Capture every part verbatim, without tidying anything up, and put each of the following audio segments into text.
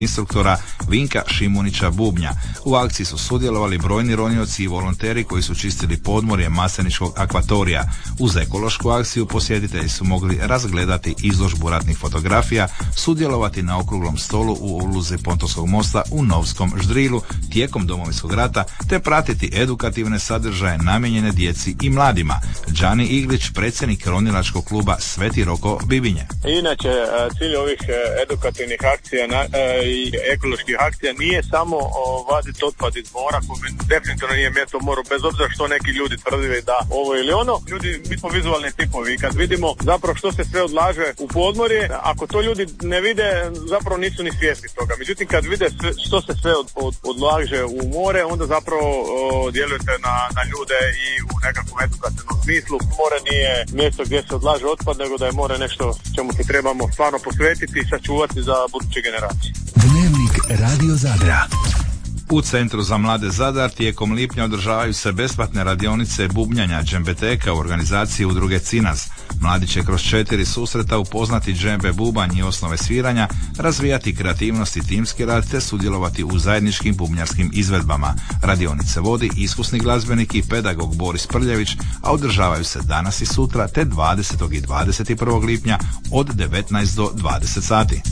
instruktora Vinka Šimunića Bubnja. U akciji su sudjelovali brojni ronioci i volonteri koji su čistili podmorje Maseničkog akvatorija. Uz ekološku akciju posjetitelji su mogli razgledati izložbu ratnih fotografija, sudjelovati na okruglom stolu u uluzi Pontovskog mosta u Novskom Ždrilu tijekom Domovinskog rata, te pratiti edukativne sadržaje namijenjene djeci i mladima. Đani Iglić, predsjednik ronilačkog kluba Sveti Roko Bibinje. Inače, cilj ovih edukativnih akcija na, i ekoloških akcija nije samo vaditi otpad iz mora, koji definitivno nije mjesto u moru, bez obzira što neki ljudi tvrdili da ovo ili ono. Ljudi, mi smo vizualni tipovi, kad vidimo zapravo što se sve odlaže u podmorje, ako to ljudi ne vide, zapravo nisu ni svjesni toga. Međutim, kad vide sve, što se sve od, od, odlaže u more, onda zapravo o, djelujete na, na ljude i u nekakvom edukativnom smislu. More nije mjesto gdje se odlaže otpad, nego da je more nešto čemu se trebamo stvarno posvetiti i sačuvati za buduće generacije. Dnevnik Radio Zadra. U Centru za mlade Zadar tijekom lipnja održavaju se besplatne radionice bubnjanja džembeteka u organizaciji udruge Cinaz. Mladi će kroz četiri susreta upoznati džembe bubanj i osnove sviranja, razvijati kreativnost i timski rad te sudjelovati u zajedničkim bubnjarskim izvedbama. Radionice vodi iskusni glazbenik i pedagog Boris Prljević, a održavaju se danas i sutra te dvadesetog i dvadeset prvog lipnja od devetnaest do dvadeset sati.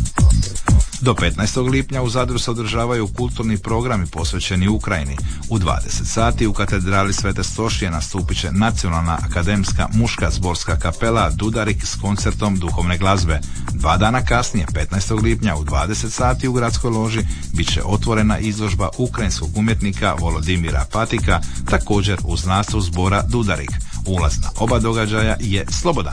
Do petnaestog lipnja u Zadru se održavaju kulturni programi posvećeni Ukrajini. U dvadeset sati u katedrali Svete Stošije nastupit će Nacionalna akademska muška zborska kapela Dudarik s koncertom duhovne glazbe. Dva dana kasnije, petnaestog lipnja u dvadeset sati u gradskoj loži bit će otvorena izložba ukrajinskog umjetnika Volodimira Patika, također uz nastav zbora Dudarik. Ulaz na oba događaja je slobodan.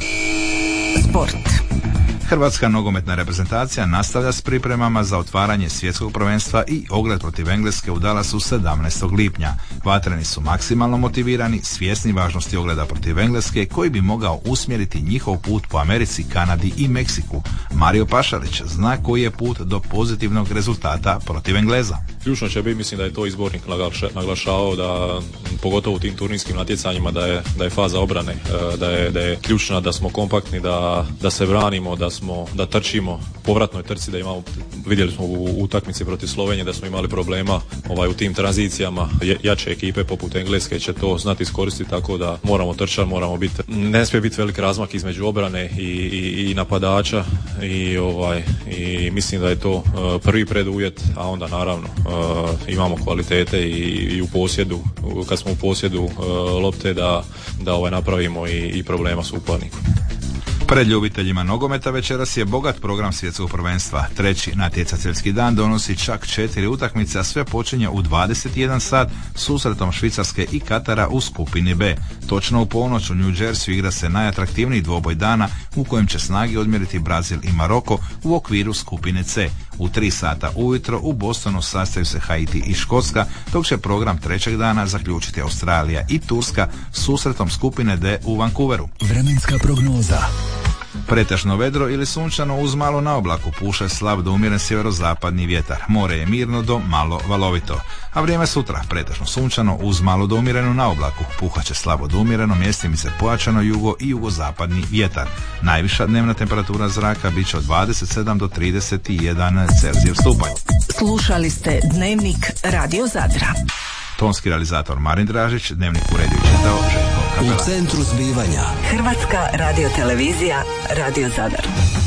Sport. Hrvatska nogometna reprezentacija nastavlja s pripremama za otvaranje svjetskog prvenstva i ogled protiv Engleske u Dallasu sedamnaestog lipnja. Vatreni su maksimalno motivirani, svjesni važnosti ogleda protiv Engleske koji bi mogao usmjeriti njihov put po Americi, Kanadi i Meksiku. Mario Pašalić zna koji je put do pozitivnog rezultata protiv Engleza. Ključno će biti, mislim da je to izbornik naglašavao, da pogotovo u tim turnirskim natjecanjima da je, da je faza obrane, da je, da je ključna, da smo kompaktni, da, da se branimo, da smo, da trčimo povratnoj trci, da imamo, vidjeli smo u utakmici protiv Slovenije da smo imali problema ovaj, u tim tranzicijama. Jače ekipe poput Engleske će to znati iskoristiti, tako da moramo trčati, moramo biti, ne smije biti velik razmak između obrane i, i, i napadača i, ovaj, i mislim da je to uh, prvi preduvjet, a onda naravno uh, imamo kvalitete i, i u posjedu, kad smo u posjedu uh, lopte da, da ovaj, napravimo i, i problema s upadnikom. Pred ljubiteljima nogometa večeras je bogat program svjetskog prvenstva. Treći natjecateljski dan donosi čak četiri utakmice, a sve počinje u dvadeset jedan sat susretom Švicarske i Katara u skupini B. Točno u ponoć u New Jersey igra se najatraktivniji dvoboj dana u kojem će snage odmjeriti Brazil i Maroko u okviru skupine C. U tri sata ujutro u Bostonu sastaju se Haiti i Škotska, dok će program trećeg dana zaključiti Australija i Turska susretom skupine D u Vancouveru. Vremenska prognoza. Pretežno vedro ili sunčano uz malo na oblaku, puše slab do umjeren sjeverozapadni vjetar. More je mirno do malo valovito. A vrijeme sutra pretežno sunčano uz malo do umjerenu na oblaku, puhaće slabo do umjereno, mjestimice pojačano jugo i jugozapadni vjetar. Najviša dnevna temperatura zraka bit će od dvadeset sedam do trideset jedan Celzijev stupanj. Slušali ste Dnevnik Radio Zadra. Tonski realizator Marin Dražić, Dnevnik uredio i čitao Željko Kapela. U centru zbivanja Hrvatska radiotelevizija Radio Zadar.